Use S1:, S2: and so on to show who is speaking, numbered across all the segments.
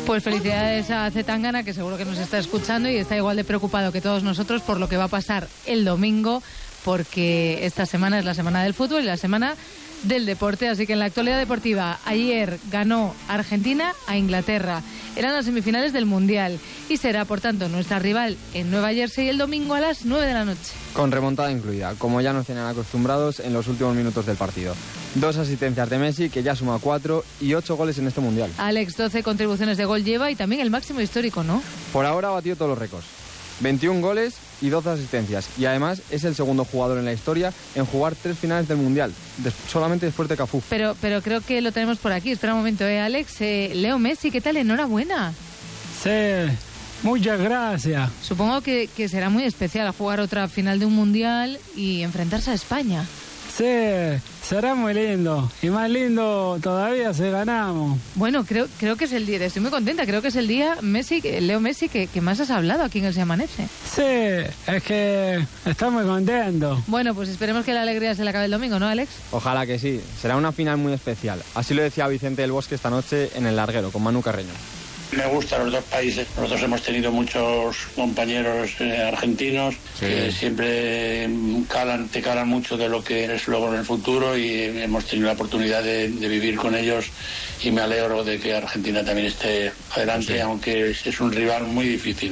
S1: Pues felicidades a Zetangana, que seguro que nos está escuchando y está igual de preocupado que todos nosotros por lo que va a pasar el domingo, porque esta semana es la semana del fútbol y la semana del deporte. Así que en la actualidad deportiva, ayer ganó Argentina a Inglaterra. Eran las semifinales del Mundial y será, por tanto, nuestra rival en Nueva Jersey el domingo a las 9 de la noche.
S2: Con remontada incluida, como ya nos tienen acostumbrados en los últimos minutos del partido. 2 asistencias de Messi, que ya suma 4, y 8 goles en este Mundial.
S1: Alex, 12 contribuciones de gol lleva y también el máximo histórico, ¿no?
S2: Por ahora ha batido todos los récords. 21 goles y 12 asistencias. Y además es el segundo jugador en la historia en jugar 3 finales del Mundial, solamente después de Cafú.
S1: Pero creo que lo tenemos por aquí. Espera un momento, Alex. Leo Messi, ¿qué tal? Enhorabuena.
S3: Sí, muchas gracias.
S1: Supongo que será muy especial jugar otra final de un Mundial y enfrentarse a España.
S3: Sí, será muy lindo. Y más lindo todavía si ganamos.
S1: Bueno, creo que es el día, estoy muy contenta, creo que es el día Leo Messi, que más has hablado aquí en El Se Amanece.
S3: Sí, es que estoy muy contento.
S1: Bueno, pues esperemos que la alegría se le acabe el domingo, ¿no, Alex?
S2: Ojalá que sí, será una final muy especial. Así lo decía Vicente del Bosque esta noche en El Larguero, con Manu Carreño.
S4: Me gustan los dos países. Nosotros hemos tenido muchos compañeros argentinos que siempre te calan mucho de lo que eres luego en el futuro, y hemos tenido la oportunidad de vivir con ellos, y me alegro de que Argentina también esté adelante, aunque es un rival muy difícil,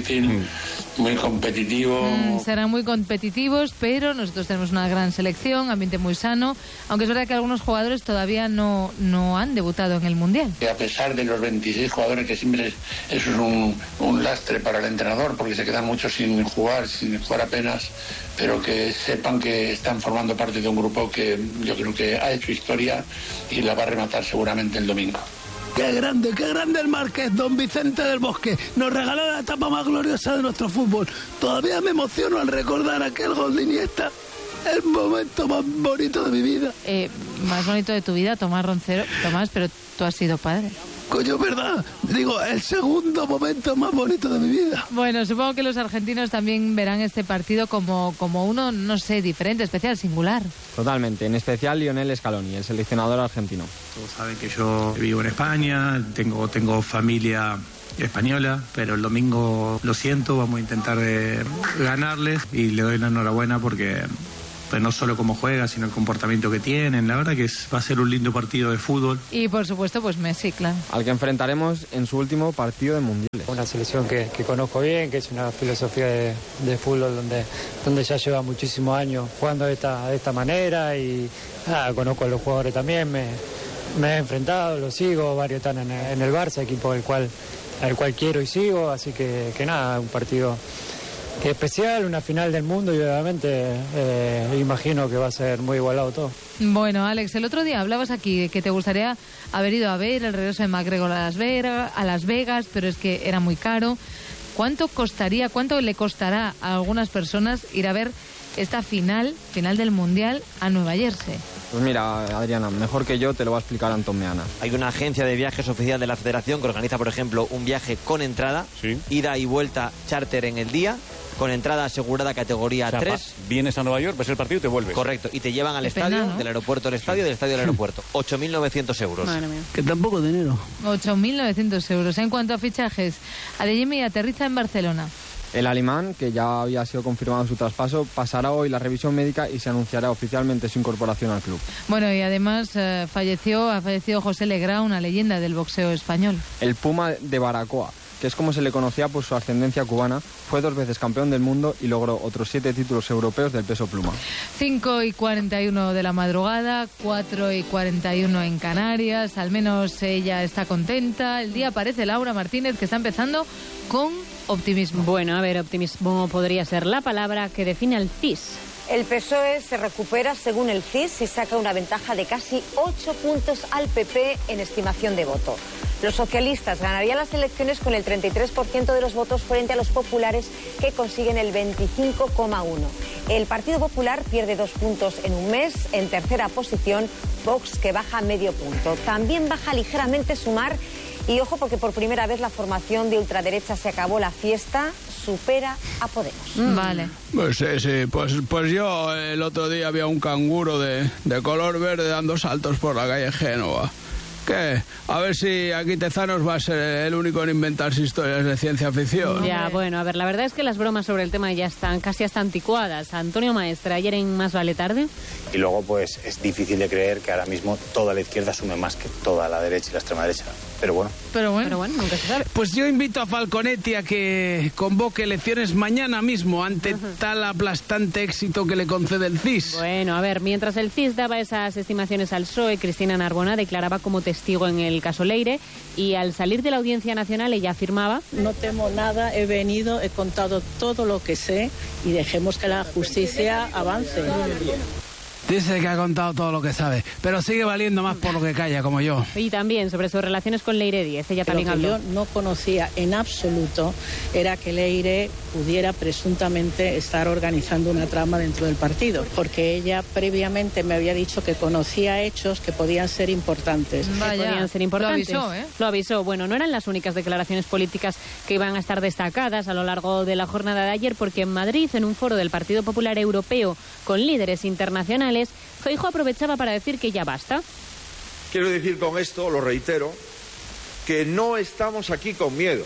S4: muy competitivo.
S1: Serán muy competitivos, pero nosotros tenemos una gran selección, ambiente muy sano, aunque es verdad que algunos jugadores todavía no han debutado en el Mundial.
S4: Y a pesar de los 26 jugadores, que siempre eso es un lastre para el entrenador, porque se quedan muchos sin jugar apenas, pero que sepan que están formando parte de un grupo que yo creo que ha hecho historia y la va a rematar seguramente el domingo.
S5: Qué grande el Marqués, don Vicente del Bosque. Nos regaló la etapa más gloriosa de nuestro fútbol. Todavía me emociono al recordar aquel gol de Iniesta. El momento más bonito de mi vida.
S1: Más bonito de tu vida, Tomás Roncero. Tomás, pero tú has sido padre.
S5: Coño, ¿verdad? Digo, el segundo momento más bonito de mi vida.
S1: Bueno, supongo que los argentinos también verán este partido como uno, no sé, diferente, especial, singular.
S2: Totalmente, en especial Lionel Scaloni, el seleccionador argentino.
S6: Todos saben que yo vivo en España, tengo familia española, pero el domingo lo siento, vamos a intentar ganarles, y le doy la enhorabuena porque... Pues no solo cómo juega, sino el comportamiento que tienen. La verdad que va a ser un lindo partido de fútbol.
S1: Y por supuesto, pues Messi, claro.
S2: Al que enfrentaremos en su último partido de mundiales.
S7: Una selección que conozco bien, que es una filosofía de fútbol donde ya lleva muchísimos años jugando de esta manera, y conozco a los jugadores también, me he enfrentado, los sigo, varios están en el Barça, equipo al cual quiero y sigo, así que nada, un partido especial, una final del mundo, y obviamente imagino que va a ser muy igualado todo.
S1: Bueno, Alex, el otro día hablabas aquí que te gustaría haber ido a ver el regreso de McGregor a Las Vegas, pero es que era muy caro. ¿Cuánto le costará a algunas personas ir a ver esta final del Mundial a Nueva Jersey?
S2: Pues mira, Adriana, mejor que yo te lo va a explicar Antón Meana.
S8: Hay una agencia de viajes oficial de la Federación que organiza, por ejemplo, un viaje con entrada, ida y vuelta charter en el día, con entrada asegurada categoría 3.
S9: Vienes a Nueva York, ves el partido y te vuelves.
S8: Correcto, y te llevan al estadio, ¿no? Del aeropuerto al estadio, del estadio al aeropuerto. 8.900 euros.
S1: Madre mía.
S5: Que tampoco dinero.
S1: 8.900 euros. En cuanto a fichajes, Adeyemi aterriza en Barcelona.
S2: El alemán, que ya había sido confirmado su traspaso, pasará hoy la revisión médica y se anunciará oficialmente su incorporación al club.
S1: Bueno, y además ha fallecido José Legrá, una leyenda del boxeo español.
S2: El Puma de Baracoa, que es como se le conocía por su ascendencia cubana, fue 2 veces campeón del mundo y logró otros 7 títulos europeos del peso pluma.
S1: 5:41 de la madrugada, 4:41 en Canarias. Al menos ella está contenta. El día parece, Laura Martínez, que está empezando con optimismo.
S10: Bueno, a ver, optimismo podría ser la palabra que define al CIS.
S11: El PSOE se recupera según el CIS y saca una ventaja de casi 8 puntos al PP en estimación de voto. Los socialistas ganarían las elecciones con el 33% de los votos frente a los populares, que consiguen el 25,1%. El Partido Popular pierde 2 puntos en un mes. En tercera posición, Vox, que baja medio punto. También baja ligeramente Sumar. Y ojo, porque por primera vez la formación de ultraderecha Se Acabó la Fiesta supera a Podemos.
S1: Vale.
S5: Pues sí, pues yo el otro día había un canguro de color verde dando saltos por la calle Génova. ¿Qué? A ver si aquí Tezanos va a ser el único en inventarse historias de ciencia ficción.
S10: Ya, bueno, a ver, la verdad es que las bromas sobre el tema ya están casi hasta anticuadas. Antonio Maestre, ayer en Más Vale Tarde.
S12: Y luego, pues, es difícil de creer que ahora mismo toda la izquierda asume más que toda la derecha y la extrema derecha. Pero bueno,
S10: nunca se sabe.
S5: Pues yo invito a Falconetti a que convoque elecciones mañana mismo ante tal aplastante éxito que le concede el CIS.
S10: Bueno, a ver, mientras el CIS daba esas estimaciones al PSOE, Cristina Narbona declaraba como testigo en el caso Leire y al salir de la Audiencia Nacional ella afirmaba:
S13: no temo nada, he venido, he contado todo lo que sé y dejemos que la justicia avance.
S5: Dice que ha contado todo lo que sabe, pero sigue valiendo más por lo que calla, como yo.
S10: Y también sobre sus relaciones con Leire Díez, ella también habló.
S13: Lo que yo no conocía en absoluto era que Leire pudiera presuntamente estar organizando una trama dentro del partido, porque ella previamente me había dicho que conocía hechos que podían ser importantes.
S10: Podían ser importantes.
S1: Lo avisó, ¿eh?
S10: Lo avisó. Bueno, no eran las únicas declaraciones políticas que iban a estar destacadas a lo largo de la jornada de ayer, porque en Madrid, en un foro del Partido Popular Europeo con líderes internacionales, Feijóo aprovechaba para decir que ya basta.
S14: Quiero decir con esto, lo reitero, que no estamos aquí con miedo,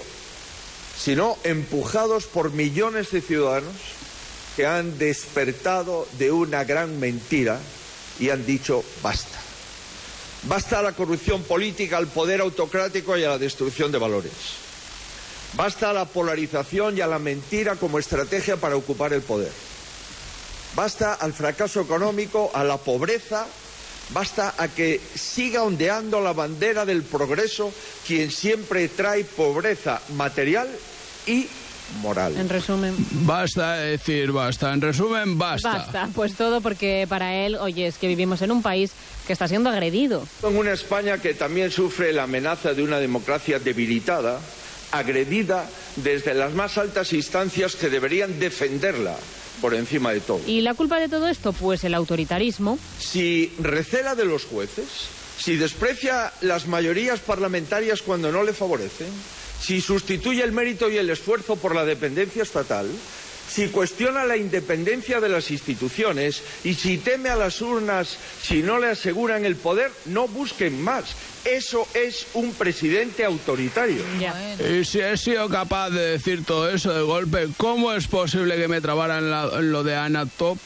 S14: sino empujados por millones de ciudadanos que han despertado de una gran mentira y han dicho basta. Basta a la corrupción política, al poder autocrático y a la destrucción de valores. Basta a la polarización y a la mentira como estrategia para ocupar el poder. Basta al fracaso económico, a la pobreza, basta a que siga ondeando la bandera del progreso quien siempre trae pobreza material y moral.
S10: En resumen.
S5: Basta decir basta, en resumen basta.
S10: Basta, pues todo porque para él, oye, es que vivimos en un país que está siendo agredido.
S14: En una España que también sufre la amenaza de una democracia debilitada, agredida desde las más altas instancias que deberían defenderla por encima de todo.
S10: ¿Y la culpa de todo esto? Pues el autoritarismo.
S14: Si recela de los jueces, si desprecia las mayorías parlamentarias cuando no le favorecen, si sustituye el mérito y el esfuerzo por la dependencia estatal, si cuestiona la independencia de las instituciones y si teme a las urnas si no le aseguran el poder, no busquen más. Eso es un presidente autoritario.
S5: Y si he sido capaz de decir todo eso de golpe, ¿cómo es posible que me trabaran lo de Anatop?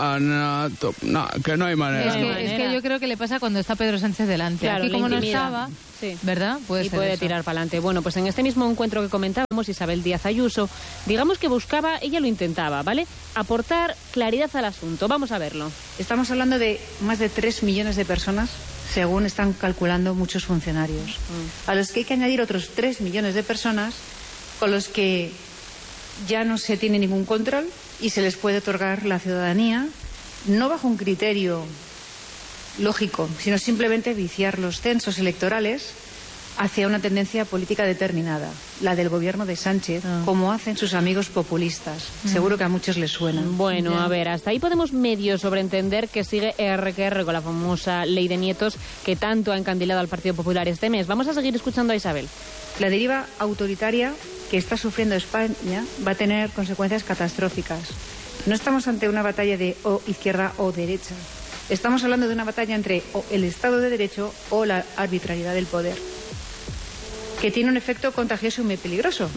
S5: No, que no hay manera.
S1: Es que yo creo que le pasa cuando está Pedro Sánchez delante.
S10: Claro,
S1: aquí como no estaba,
S10: sí,
S1: ¿verdad?
S10: Puede tirar para adelante. Bueno, pues en este mismo encuentro que comentábamos, Isabel Díaz Ayuso, digamos que buscaba, ella lo intentaba, ¿vale? Aportar claridad al asunto. Vamos a verlo.
S15: Estamos hablando de más de 3 millones de personas, según están calculando muchos funcionarios, a los que hay que añadir otros 3 millones de personas con los que ya no se tiene ningún control y se les puede otorgar la ciudadanía, no bajo un criterio lógico, sino simplemente viciar los censos electorales hacia una tendencia política determinada, la del gobierno de Sánchez, como hacen sus amigos populistas. Seguro que a muchos les suena.
S10: Bueno, a ver, hasta ahí podemos medio sobreentender que sigue RQR con la famosa ley de nietos que tanto ha encandilado al Partido Popular este mes. Vamos a seguir escuchando a Isabel.
S15: La deriva autoritaria que está sufriendo España va a tener consecuencias catastróficas. No estamos ante una batalla de o izquierda o derecha. Estamos hablando de una batalla entre o el Estado de Derecho o la arbitrariedad del poder, que tiene un efecto contagioso y muy peligroso.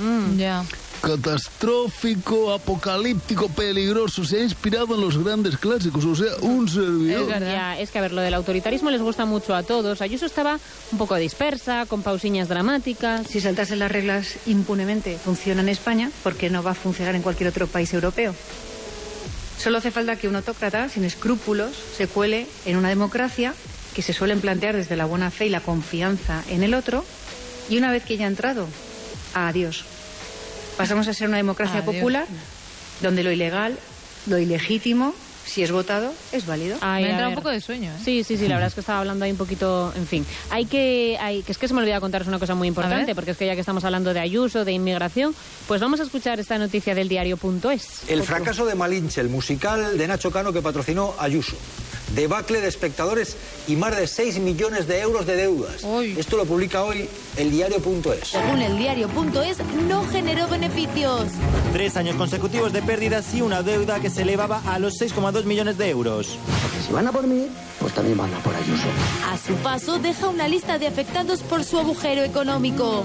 S5: Catastrófico, apocalíptico, peligroso. Se ha inspirado en los grandes clásicos, o sea, un servidor.
S10: Es que a ver, lo del autoritarismo les gusta mucho a todos. Ayuso estaba un poco dispersa, con pausiñas dramáticas.
S15: Si saltarse las reglas impunemente funciona en España, ¿por qué no va a funcionar en cualquier otro país europeo? Solo hace falta que un autócrata sin escrúpulos se cuele en una democracia que se suelen plantear desde la buena fe y la confianza en el otro, y una vez que ya ha entrado, adiós. Pasamos a ser una democracia popular donde lo ilegal, lo ilegítimo, si es votado, es válido.
S1: Me entra un poco de sueño, ¿eh?
S10: Sí, la verdad es que estaba hablando ahí un poquito, en fin. Es que se me olvidaba contaros una cosa muy importante, porque es que ya que estamos hablando de Ayuso, de inmigración, pues vamos a escuchar esta noticia del diario.es.
S16: El fracaso de Malinche, el musical de Nacho Cano que patrocinó Ayuso. Debacle de espectadores y más de 6 millones de euros de deudas. Esto lo publica hoy el diario.es.
S17: Según el diario.es, no generó beneficios.
S18: 3 años consecutivos de pérdidas y una deuda que se elevaba a los 6,2 millones de euros.
S19: Si van a por mí,
S18: pues también van a por Ayuso.
S17: A su paso deja una lista de afectados por su agujero económico.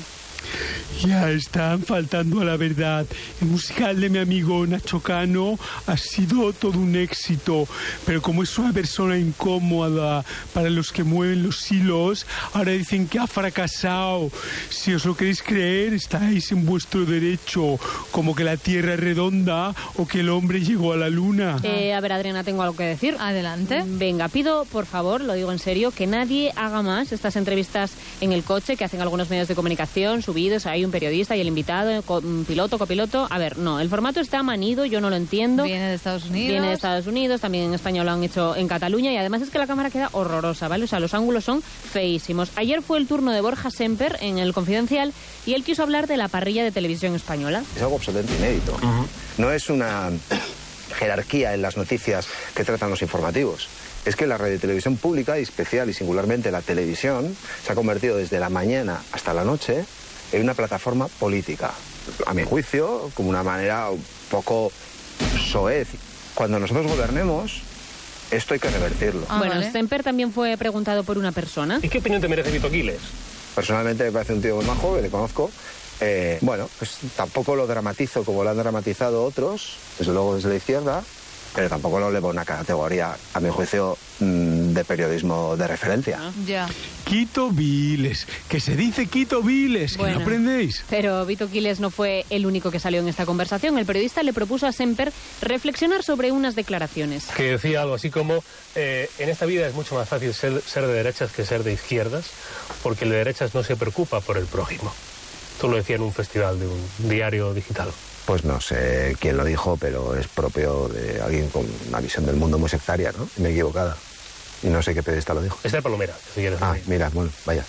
S19: Ya están faltando a la verdad. El musical de mi amigo Nacho Cano ha sido todo un éxito, pero como es una persona incómoda para los que mueven los hilos, ahora dicen que ha fracasado. Si os lo queréis creer, estáis en vuestro derecho, como que la Tierra es redonda o que el hombre llegó a la Luna.
S10: A ver, Adriana, tengo algo que decir.
S1: Adelante.
S10: Venga, pido, por favor, lo digo en serio, que nadie haga más estas entrevistas en el coche que hacen algunos medios de comunicación, subidos, hay un periodista y el invitado, piloto, copiloto. A ver, no, el formato está manido, yo no lo entiendo.
S1: Viene de Estados Unidos.
S10: Viene de Estados Unidos, también en España lo han hecho en Cataluña y además es que la cámara queda horrorosa, ¿vale? O sea, los ángulos son feísimos. Ayer fue el turno de Borja Semper en El Confidencial y él quiso hablar de la parrilla de televisión española.
S20: Es algo absolutamente inédito. No es una jerarquía en las noticias que tratan los informativos. Es que la radiotelevisión pública, y especial y singularmente la televisión, se ha convertido desde la mañana hasta la noche en una plataforma política. A mi juicio, como una manera un poco soez. Cuando nosotros gobernemos, esto hay que revertirlo.
S10: Bueno, Semper también fue preguntado por una persona.
S9: ¿Y qué opinión te merece Vito Quiles?
S20: Personalmente me parece un tío muy majo, que le conozco. Bueno, pues tampoco lo dramatizo como lo han dramatizado otros, desde luego desde la izquierda, pero tampoco lo elevo a una categoría, a mi juicio, de periodismo de referencia.
S1: Ya.
S19: Quito Viles, que se dice Quito Viles,
S10: Bueno,
S19: que no aprendéis.
S10: Pero Vito Quiles no fue el único que salió en esta conversación. El periodista le propuso a Semper reflexionar sobre unas declaraciones.
S9: Que decía algo así como, en esta vida es mucho más fácil ser de derechas que ser de izquierdas, porque el de derechas no se preocupa por el prójimo. Esto lo decía en un festival de un diario digital.
S20: Pues no sé quién lo dijo, pero es propio de alguien con una visión del mundo muy sectaria, ¿no? Y me he equivocado. Y no sé qué periodista lo dijo.
S9: Esther Palomera, si quieres.
S20: Ah, mira, bueno, vaya.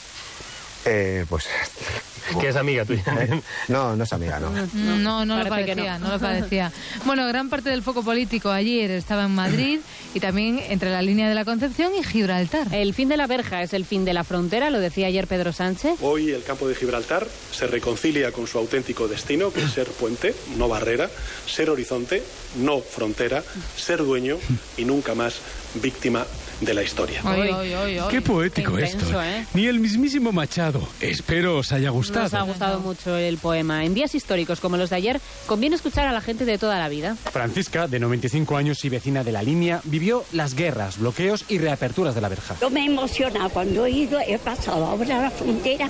S20: Pues...
S9: Que es amiga tuya.
S20: No, no es amiga, no.
S1: No lo
S10: Parece que
S1: parecía,
S10: no.
S1: no lo parecía. Bueno, gran parte del foco político ayer estaba en Madrid y también entre la línea de la Concepción y Gibraltar.
S10: El fin de la verja es el fin de la frontera, lo decía ayer Pedro Sánchez.
S21: Hoy el campo de Gibraltar se reconcilia con su auténtico destino, que es ser puente, no barrera, ser horizonte, no frontera, ser dueño y nunca más víctima de la historia.
S19: Qué poético
S10: Qué intenso,
S19: esto.
S10: ¿eh?
S19: Ni el mismísimo Machado. Espero os haya gustado.
S10: Nos ha gustado mucho el poema. En días históricos como los de ayer, conviene escuchar a la gente de toda la vida.
S22: Francisca, de 95 años y vecina de la línea, vivió las guerras, bloqueos y reaperturas de la verja.
S23: Yo me he emocionado cuando he pasado ahora a la frontera.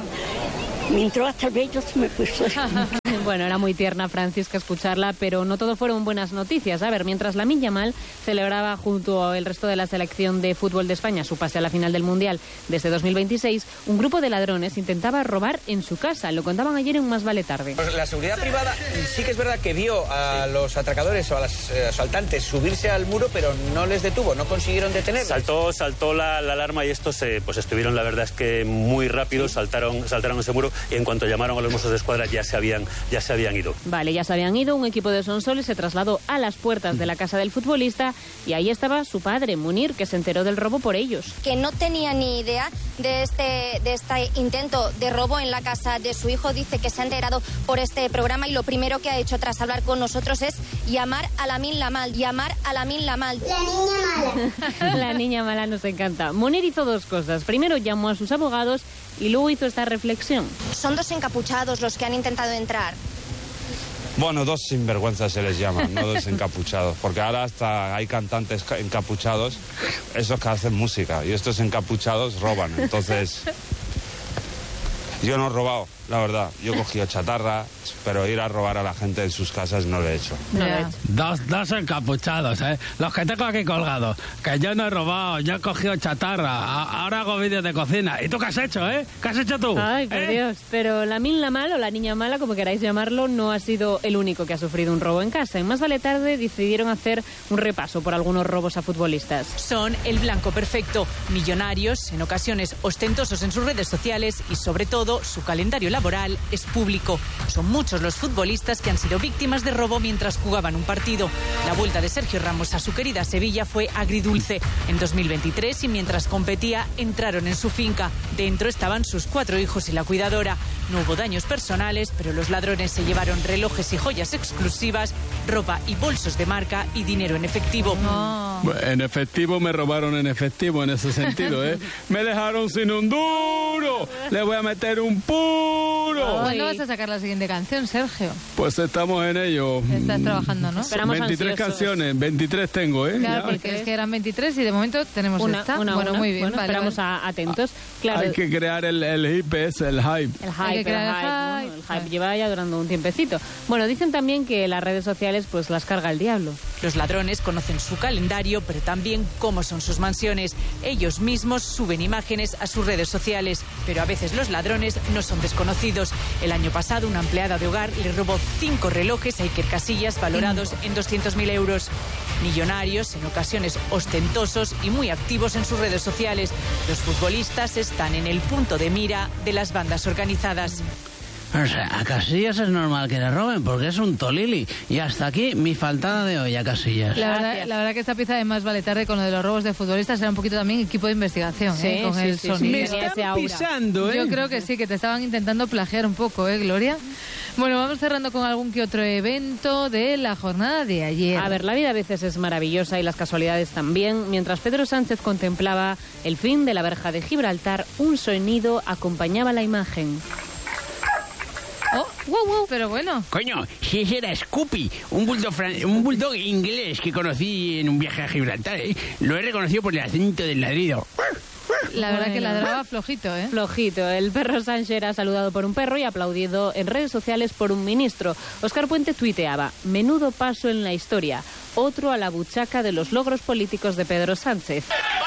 S23: Me entró hasta el vello, se me puso.
S10: Bueno, era muy tierna Francisca escucharla, pero no todo fueron buenas noticias. A ver, mientras Lamine Yamal celebraba junto al resto de la selección de fútbol de España su pase a la final del Mundial desde 2026, un grupo de ladrones intentaba robar en su casa. Lo contaban ayer en Más Vale Tarde.
S24: Pues la seguridad privada sí que es verdad que vio a los atracadores o a los asaltantes subirse al muro, pero no les detuvo, no consiguieron detenerlos.
S9: Saltó la alarma y estos pues estuvieron, la verdad es que muy rápido, saltaron ese muro y en cuanto llamaron a los Mossos de Escuadra ya se habían ido.
S10: Vale, ya se habían ido. Un equipo de Sonsoles se trasladó a las puertas de la casa del futbolista y ahí estaba su padre, Munir, que se enteró del robo por ellos.
S25: Que no tenía ni idea de este intento de robo en la casa de su hijo. Dice que se ha enterado por este programa y lo primero que ha hecho tras hablar con nosotros es llamar a Lamine Yamal. Llamar a Lamine Yamal. La niña mala.
S10: La niña mala nos encanta. Munir hizo dos cosas. Primero llamó a sus abogados y luego hizo esta reflexión.
S25: Son dos encapuchados los que han intentado entrar.
S26: Bueno, dos sinvergüenzas se les llama, no dos encapuchados, porque ahora hasta hay cantantes encapuchados, esos que hacen música, y estos encapuchados roban, entonces yo no he robado, la verdad, yo he cogido chatarra, pero ir a robar a la gente en sus casas no lo he hecho.
S5: Dos encapuchados, los que tengo aquí colgados, que yo no he robado, yo he cogido chatarra, ahora hago vídeos de cocina. ¿Y tú qué has hecho, ¿Qué has hecho tú?
S10: Ay, por Dios. Pero Lamine Yamal o la niña mala, como queráis llamarlo, no ha sido el único que ha sufrido un robo en casa. En Más Vale Tarde decidieron hacer un repaso por algunos robos a futbolistas.
S27: Son el blanco perfecto, millonarios, en ocasiones ostentosos en sus redes sociales y sobre todo su calendario laboral es público. Son muchos los futbolistas que han sido víctimas de robo mientras jugaban un partido. La vuelta de Sergio Ramos a su querida Sevilla fue agridulce. En 2023 y mientras competía entraron en su finca. Dentro estaban sus 4 hijos y la cuidadora. No hubo daños personales, pero los ladrones se llevaron relojes y joyas exclusivas, ropa y bolsos de marca y dinero en efectivo.
S19: En efectivo me robaron en efectivo en ese sentido, ¿eh? Me dejaron sin un duro. Le voy a meter un puro.
S1: ¿Cuándo vas a sacar la siguiente canción, Sergio?
S19: Pues estamos en ello.
S1: Estás trabajando, ¿no?
S19: 23 canciones, 23 tengo, ¿eh?
S1: Claro, porque es que eran 23 y de momento tenemos esta. Bueno, muy bien.
S10: Bueno,
S1: vale,
S10: esperamos atentos. Claro,
S19: hay que crear el hype, el hype.
S10: El hype lleva ya durando un tiempecito. Bueno, dicen también que las redes sociales pues las carga el diablo.
S27: Los ladrones conocen su calendario, pero también cómo son sus mansiones. Ellos mismos suben imágenes a sus redes sociales, pero a veces los ladrones no son desconocidos. El año pasado, una empleada de hogar le robó 5 relojes a Iker Casillas valorados en 200.000 euros. Millonarios, en ocasiones ostentosos y muy activos en sus redes sociales. Los futbolistas están en el punto de mira de las bandas organizadas.
S5: O sea, a Casillas es normal que le roben porque es un tolili. Y hasta aquí mi faltada de hoy a Casillas.
S1: La verdad que esta pieza de Más vale tarde con lo de los robos de futbolistas era un poquito también equipo de investigación, con el sonido.
S5: Me están pisando, ¿eh?
S1: Yo creo que sí, que te estaban intentando plagiar un poco, Gloria? Bueno, vamos cerrando con algún que otro evento de la jornada de ayer.
S10: A ver, la vida a veces es maravillosa y las casualidades también. Mientras Pedro Sánchez contemplaba el fin de la verja de Gibraltar, un sonido acompañaba la imagen.
S1: Oh, wow, pero bueno.
S2: Coño, si ese era Scoopy, un bulldog inglés que conocí en un viaje a Gibraltar, ¿eh? Lo he reconocido por el acento del ladrido.
S1: La verdad que ladraba flojito, ¿eh?
S10: Flojito. El perro Sánchez era saludado por un perro y aplaudido en redes sociales por un ministro. Óscar Puente tuiteaba: menudo paso en la historia, otro a la buchaca de los logros políticos de Pedro Sánchez.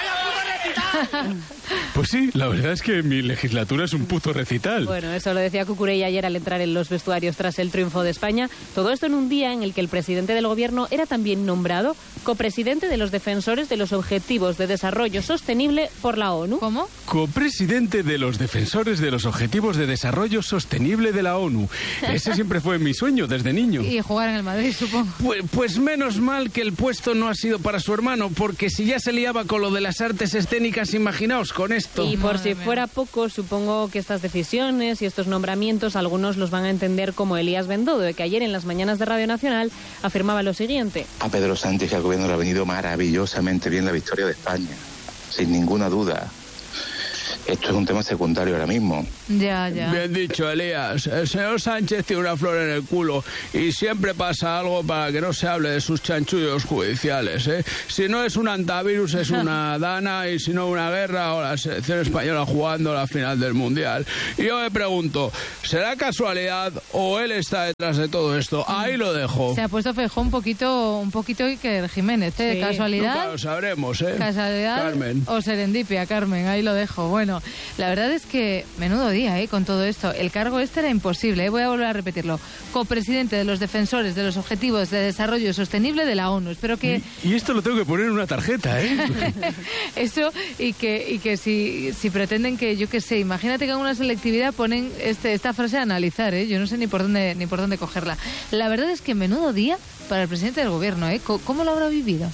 S19: Pues sí, la verdad es que mi legislatura es un puto recital.
S10: Bueno, eso lo decía Cucurella ayer al entrar en los vestuarios tras el triunfo de España. Todo esto en un día en el que el presidente del gobierno era también nombrado copresidente de los defensores de los Objetivos de Desarrollo Sostenible por la ONU.
S1: ¿Cómo?
S19: Copresidente de los defensores de los Objetivos de Desarrollo Sostenible de la ONU. Ese siempre fue mi sueño desde niño.
S1: Y jugar en el Madrid, supongo.
S2: Pues menos mal que el puesto no ha sido para su hermano, porque si ya se liaba con lo de las artes escénicas, imaginaos con esto.
S10: Y por si fuera poco, supongo que estas decisiones y estos nombramientos algunos los van a entender como Elías Bendodo, que ayer en las mañanas de Radio Nacional afirmaba lo siguiente:
S3: a Pedro Sánchez y al gobierno le ha venido maravillosamente bien la victoria de España, sin ninguna duda. Esto es un tema secundario ahora mismo.
S1: Ya.
S19: Bien dicho, Elías. El señor Sánchez tiene una flor en el culo y siempre pasa algo para que no se hable de sus chanchullos judiciales, ¿eh? Si no es un antivirus, es una dana, y si no una guerra o la selección española jugando la final del Mundial. Y yo me pregunto, ¿será casualidad o él está detrás de todo esto? Ahí lo dejo.
S1: Se ha puesto Feijóo un poquito Iker Jiménez, ¿eh? Sí. ¿Casualidad?
S19: Nunca lo sabremos, ¿eh?
S1: ¿Casualidad?
S19: Carmen.
S1: O serendipia, Carmen, ahí lo dejo. Bueno, la verdad es que menudo día, con todo esto. El cargo era imposible, voy a volver a repetirlo. Copresidente de los defensores de los Objetivos de Desarrollo Sostenible de la ONU. Espero que...
S19: Y esto lo tengo que poner en una tarjeta, ¿eh?
S1: Eso, y que si pretenden que, yo qué sé, imagínate que en una selectividad ponen esta frase a analizar, ¿eh? Yo no sé ni por dónde cogerla. La verdad es que menudo día para el presidente del gobierno, ¿eh? ¿Cómo lo habrá vivido?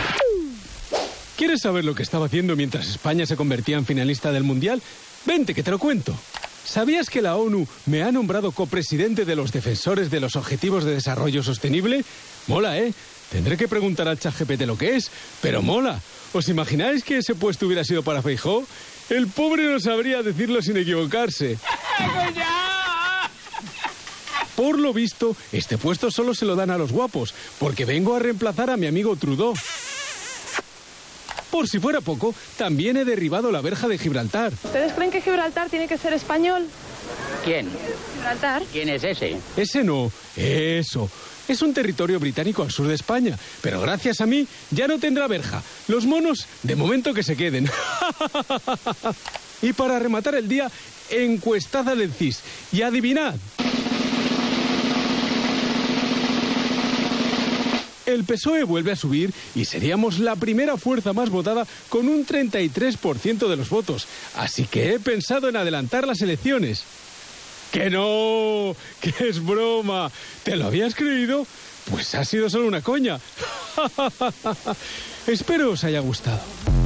S19: ¿Quieres saber lo que estaba haciendo mientras España se convertía en finalista del Mundial? Vente, que te lo cuento. ¿Sabías que la ONU me ha nombrado copresidente de los defensores de los Objetivos de Desarrollo Sostenible? Mola, ¿eh? Tendré que preguntar al ChatGPT lo que es, pero mola. ¿Os imagináis que ese puesto hubiera sido para Feijóo? El pobre no sabría decirlo sin equivocarse. Por lo visto, este puesto solo se lo dan a los guapos, porque vengo a reemplazar a mi amigo Trudeau. Por si fuera poco, también he derribado la verja de Gibraltar.
S4: ¿Ustedes creen que Gibraltar tiene que ser español?
S2: ¿Quién?
S4: Gibraltar.
S2: ¿Quién es ese?
S19: Ese no, eso. Es un territorio británico al sur de España, pero gracias a mí ya no tendrá verja. Los monos, de momento que se queden. Y para rematar el día, encuestada del CIS. Y adivinad. El PSOE vuelve a subir y seríamos la primera fuerza más votada con un 33% de los votos. Así que he pensado en adelantar las elecciones. ¡Que no! ¡Que es broma! ¿Te lo habías creído? Pues ha sido solo una coña. Espero os haya gustado.